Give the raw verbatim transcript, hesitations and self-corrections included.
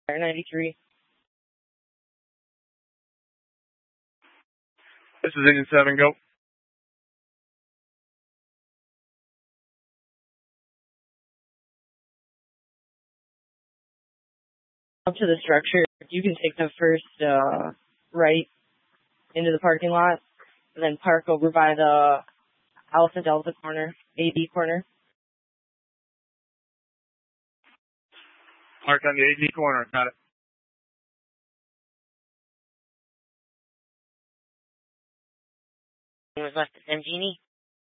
ninety-three. This is Engine seven, go. Up to the structure, you can take the first uh, right into the parking lot, and then park over by the Alpha Delta corner, A D corner. Park on the A D corner, got it. Was left at Genie.